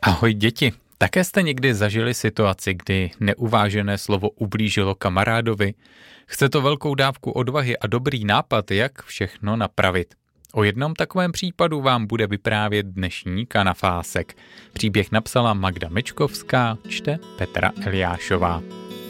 Ahoj děti, také jste někdy zažili situaci, kdy neuvážené slovo ublížilo kamarádovi? Chce to velkou dávku odvahy a dobrý nápad, jak všechno napravit. O jednom takovém případu vám bude vyprávět dnešní Kanafásek. Příběh napsala Magda Mečkovská, čte Petra Eliášová.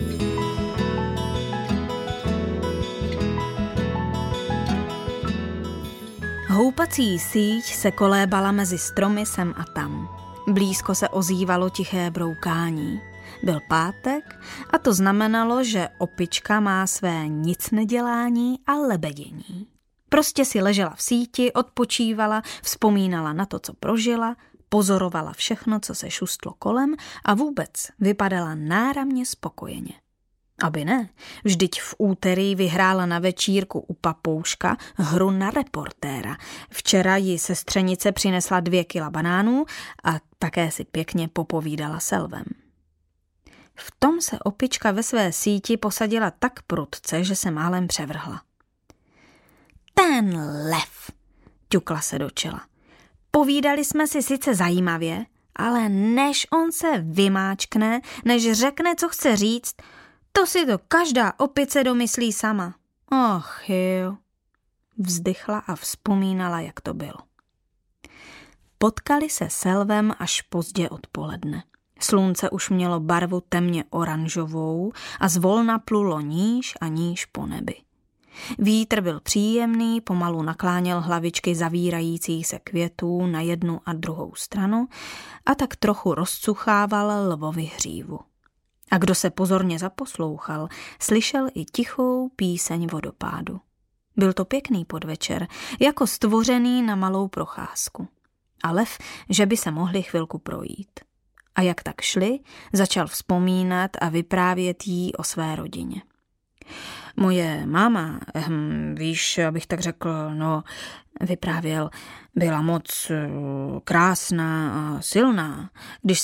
Houpací síť se kolébala mezi stromy sem a tam. Blízko se ozývalo tiché broukání. Byl pátek a to znamenalo, že opička má své nicnedělání a lebedění. Prostě si ležela v síti, odpočívala, vzpomínala na to, co prožila, pozorovala všechno, co se šustlo kolem a vůbec vypadala náramně spokojeně. Aby ne, vždyť v úterý vyhrála na večírku u papouška hru na reportéra. Včera jí sestřenice přinesla 2 kila banánů a také si pěkně popovídala s lvem. V tom se opička ve své síti posadila tak prudce, že se málem převrhla. Ten lev, ťukla se do čela. Povídali jsme si sice zajímavě, ale než on se vymáčkne, než řekne, co chce říct, to si to každá opice domyslí sama. Och jo, vzdychla a vzpomínala, jak to bylo. Potkali se s lvem až pozdě odpoledne. Slunce už mělo barvu temně oranžovou a zvolna plulo níž a níž po nebi. Vítr byl příjemný, pomalu nakláněl hlavičky zavírajících se květů na jednu a druhou stranu a tak trochu rozcuchával lvovi hřívu. A kdo se pozorně zaposlouchal, slyšel i tichou píseň vodopádu. Byl to pěkný podvečer, jako stvořený na malou procházku. A lev, že by se mohli chvilku projít. A jak tak šli, začal vzpomínat a vyprávět jí o své rodině. Moje máma, víš, abych tak řekl, vyprávěl, byla moc krásná a silná. Když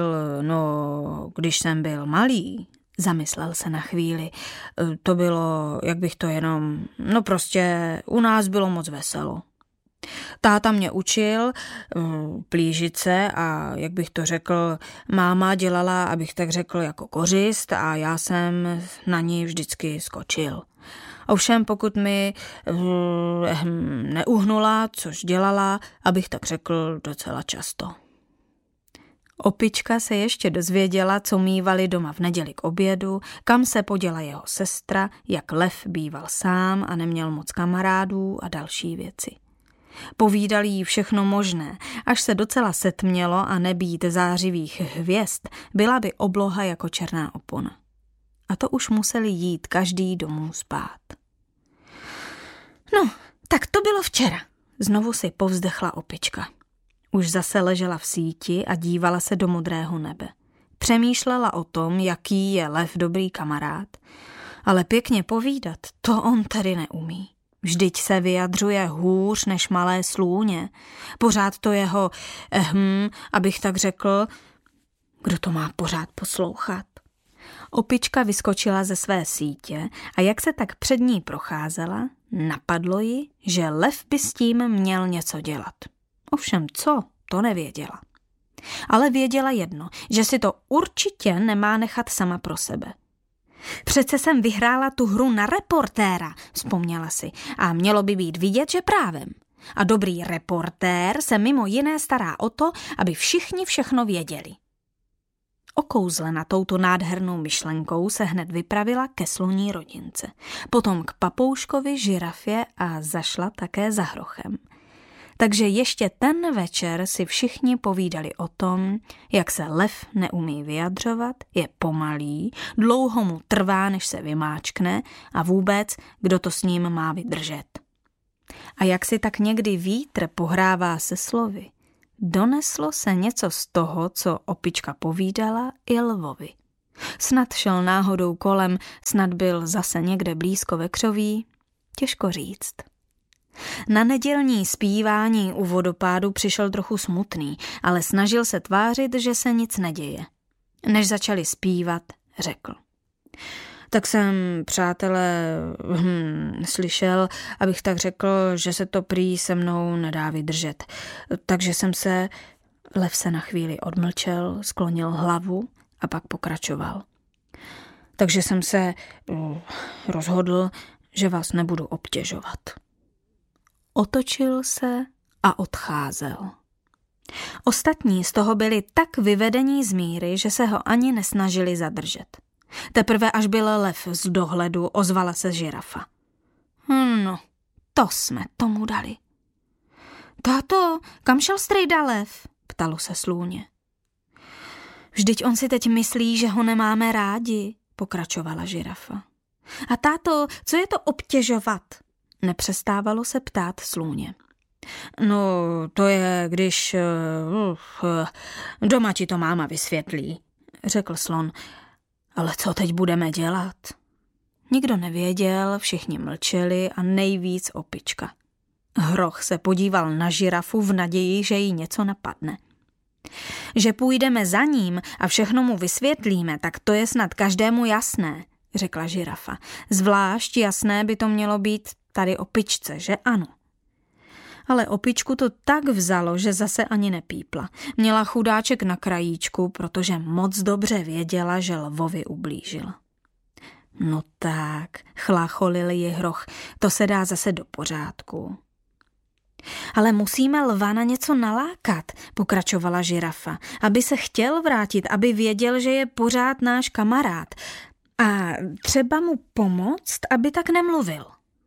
jsem byl malý, zamyslel se na chvíli, to bylo, jak bych to jenom, u nás bylo moc veselo. Táta mě učil plížit se a, jak bych to řekl, máma dělala, abych tak řekl, jako kořist a já jsem na ní vždycky skočil. Ovšem pokud mi neuhnula, což dělala, abych tak řekl, docela často. Opička se ještě dozvěděla, co mívali doma v neděli k obědu, kam se poděla jeho sestra, jak lev býval sám a neměl moc kamarádů a další věci. Povídali jí všechno možné, až se docela setmělo a nebýt zářivých hvězd, byla by obloha jako černá opona. A to už museli jít každý domů spát. Tak to bylo včera, znovu si povzdechla opička. Už zase ležela v síti a dívala se do modrého nebe. Přemýšlela o tom, jaký je lev dobrý kamarád, ale pěkně povídat, to on tady neumí. Vždyť se vyjadřuje hůř než malé slůně. Pořád to jeho, abych tak řekl, kdo to má pořád poslouchat. Opička vyskočila ze své sítě a jak se tak před ní procházela, napadlo ji, že lev by s tím měl něco dělat. Ovšem co, to nevěděla. Ale věděla jedno, že si to určitě nemá nechat sama pro sebe. Přece jsem vyhrála tu hru na reportéra, vzpomněla si, a mělo by být vidět, že právem. A dobrý reportér se mimo jiné stará o to, aby všichni všechno věděli. Okouzlena touto nádhernou myšlenkou se hned vypravila ke sloní rodince, potom k papouškovi, žirafě a zašla také za hrochem. Takže ještě ten večer si všichni povídali o tom, jak se lev neumí vyjadřovat, je pomalý, dlouho mu trvá, než se vymáčkne a vůbec, kdo to s ním má vydržet. A jak si tak někdy vítr pohrává se slovy, doneslo se něco z toho, co opička povídala i lvovi. Snad šel náhodou kolem, snad byl zase někde blízko ve křoví, těžko říct. Na nedělní zpívání u vodopádu přišel trochu smutný, ale snažil se tvářit, že se nic neděje. Než začali zpívat, řekl. Tak jsem, přátelé, slyšel, abych tak řekl, že se to prý se mnou nedá vydržet. Takže jsem se, Lev se na chvíli odmlčel, sklonil hlavu a pak pokračoval. Takže jsem se rozhodl, že vás nebudu obtěžovat. Otočil se a odcházel. Ostatní z toho byli tak vyvedení z míry, že se ho ani nesnažili zadržet. Teprve až byl lev z dohledu, ozvala se žirafa. No, to jsme tomu dali. Táto, kam šel strejda lev? Ptalo se slůně. Vždyť on si teď myslí, že ho nemáme rádi, pokračovala žirafa. A táto, co je to obtěžovat? Nepřestávalo se ptát slůně. No, to je, když doma ti to máma vysvětlí, řekl slon. Ale co teď budeme dělat? Nikdo nevěděl, všichni mlčeli a nejvíc opička. Hroch se podíval na žirafu v naději, že jí něco napadne. Že půjdeme za ním a všechno mu vysvětlíme, tak to je snad každému jasné, řekla žirafa. Zvlášť jasné by to mělo být tady opičce, že ano? Ale opičku to tak vzalo, že zase ani nepípla. Měla chudáček na krajíčku, protože moc dobře věděla, že lvovi ublížil. No tak, chlácholil ji hroch, to se dá zase do pořádku. Ale musíme lva na něco nalákat, pokračovala žirafa, aby se chtěl vrátit, aby věděl, že je pořád náš kamarád. A třeba mu pomoct, aby tak nemluvil.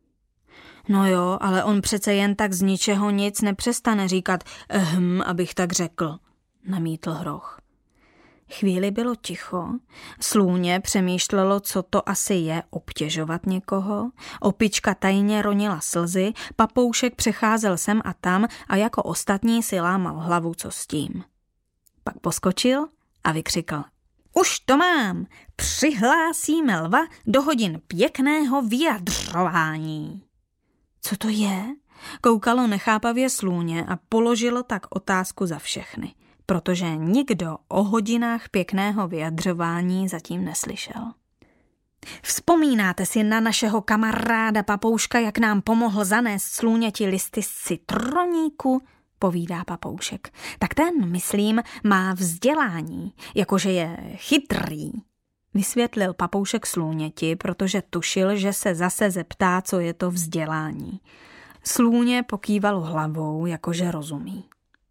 No jo, ale on přece jen tak z ničeho nic nepřestane říkat abych tak řekl, namítl hroch. Chvíli bylo ticho, slůně přemýšlelo, co to asi je obtěžovat někoho, opička tajně ronila slzy, papoušek přecházel sem a tam a jako ostatní si lámal hlavu, co s tím. Pak poskočil a vykřikl. Už to mám, přihlásíme lva do hodin pěkného vyjadřování. Co to je? Koukalo nechápavě slůně a položilo tak otázku za všechny, protože nikdo o hodinách pěkného vyjadřování zatím neslyšel. Vzpomínáte si na našeho kamaráda papouška, jak nám pomohl zanést slůněti listy z citroníku? Povídá papoušek. Tak ten, myslím, má vzdělání, jakože je chytrý. Vysvětlil papoušek slůněti, protože tušil, že se zase zeptá, co je to vzdělání. Slůně pokýval hlavou, jakože rozumí.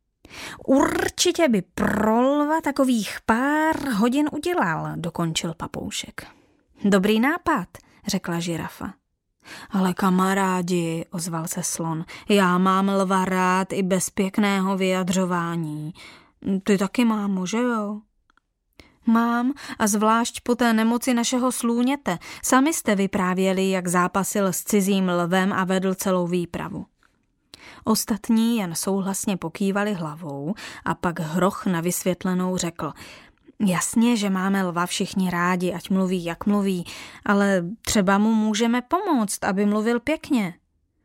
Určitě by pro lva takových pár hodin udělal, dokončil papoušek. Dobrý nápad, řekla žirafa. Ale kamarádi, ozval se slon, já mám lva rád i bez pěkného vyjadřování. Ty taky mámo, že jo? Mám a zvlášť po té nemoci našeho slůněte. Sami jste vyprávěli, jak zápasil s cizím lvem a vedl celou výpravu. Ostatní jen souhlasně pokývali hlavou a pak hroch na vysvětlenou řekl. Jasně, že máme lva všichni rádi, ať mluví, jak mluví, ale třeba mu můžeme pomoct, aby mluvil pěkně.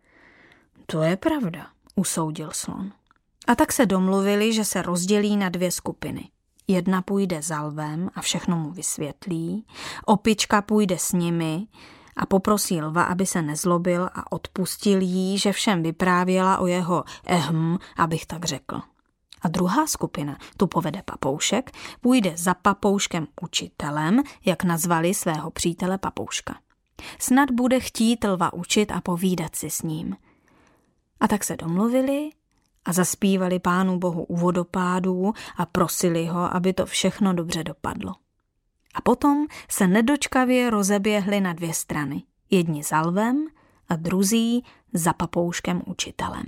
To je pravda, usoudil slon. A tak se domluvili, že se rozdělí na 2 skupiny. Jedna půjde za lvem a všechno mu vysvětlí, opička půjde s nimi a poprosí lva, aby se nezlobil a odpustil jí, že všem vyprávěla o jeho abych tak řekl. A druhá skupina, tu povede papoušek, půjde za papouškem učitelem, jak nazvali svého přítele papouška. Snad bude chtít lva učit a povídat si s ním. A tak se domluvili a zaspívali Pánu Bohu u vodopádů a prosili ho, aby to všechno dobře dopadlo. A potom se nedočkavě rozeběhli na 2 strany. Jedni za lvem a druzí za papouškem učitelem.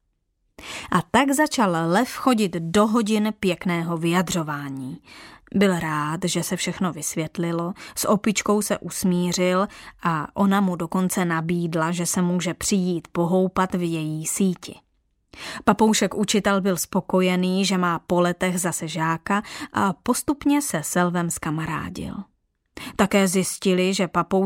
A tak začal lev chodit do hodin pěkného vyjadřování. Byl rád, že se všechno vysvětlilo, s opičkou se usmířil a ona mu dokonce nabídla, že se může přijít pohoupat v její síti. Papoušek učitel byl spokojený, že má po letech zase žáka a postupně se s lvem zkamarádil. Také zjistili, že papoušek